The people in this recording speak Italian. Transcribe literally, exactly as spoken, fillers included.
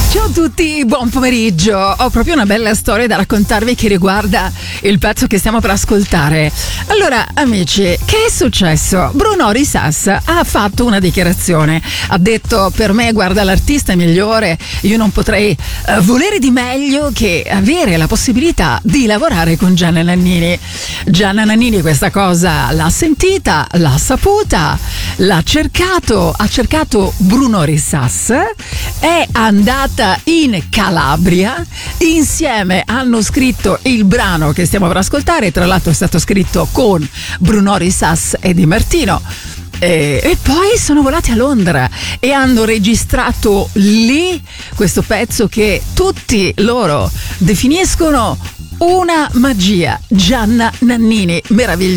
Ciao a tutti, buon pomeriggio. Ho proprio una bella storia da raccontarvi che riguarda il pezzo che stiamo per ascoltare. Allora, amici, che è successo? Bruno Risas ha fatto una dichiarazione. Ha detto: per me, guarda, l'artista migliore, io non potrei uh, volere di meglio che avere la possibilità di lavorare con Gianna Nannini. Gianna Nannini questa cosa l'ha sentita, l'ha saputa, l'ha cercato, ha cercato Bruno Risas, è andata in Calabria, insieme hanno scritto il brano che stiamo per ascoltare. Tra l'altro è stato scritto con Bruno Risas e Di Martino. E, e poi sono volati a Londra e hanno registrato lì questo pezzo che tutti loro definiscono una magia. Gianna Nannini, meravigliosa.